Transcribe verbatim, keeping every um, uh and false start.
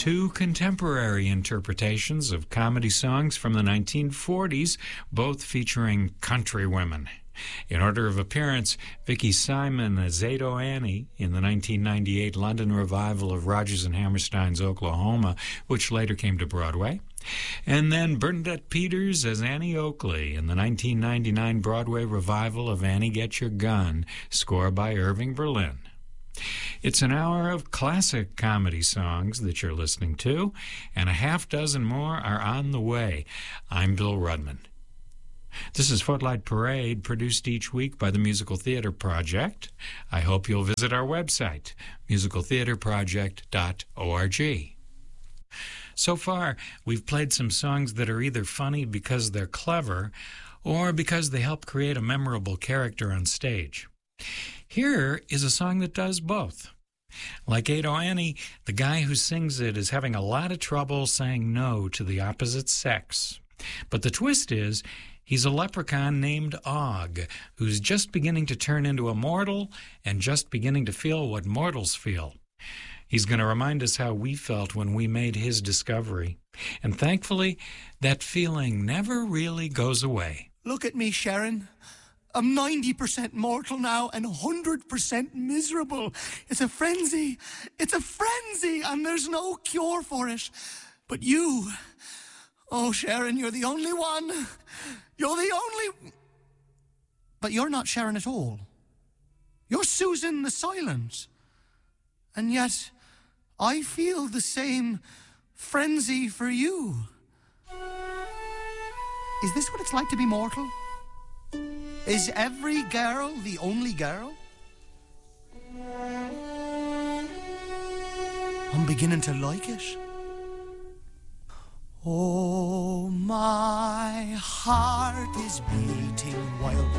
two contemporary interpretations of comedy songs from the nineteen forties, both featuring country women. In order of appearance, Vicky Simon as Ado Annie in the nineteen ninety-eight London revival of Rodgers and Hammerstein's Oklahoma, which later came to Broadway. And then Bernadette Peters as Annie Oakley in the nineteen ninety-nine Broadway revival of Annie Get Your Gun, score by Irving Berlin. It's an hour of classic comedy songs that you're listening to, and a half dozen more are on the way. I'm Bill Rudman. This is Footlight Parade, produced each week by the Musical Theater Project. I hope you'll visit our website, musical theater project dot org. So far, we've played some songs that are either funny because they're clever or because they help create a memorable character on stage. Here is a song that does both. Like Ado Annie, the guy who sings it is having a lot of trouble saying no to the opposite sex. But the twist is, he's a leprechaun named Og, who's just beginning to turn into a mortal and just beginning to feel what mortals feel. He's going to remind us how we felt when we made his discovery. And thankfully, that feeling never really goes away. Look at me, Sharon. I'm ninety percent mortal now and one hundred percent miserable. It's a frenzy. It's a frenzy, and there's no cure for it. But you, oh, Sharon, you're the only one. You're the only... But you're not Sharon at all. You're Susan the Silent. And yet, I feel the same frenzy for you. Is this what it's like to be mortal? Is every girl the only girl? I'm beginning to like it. Oh, my heart is beating wildly.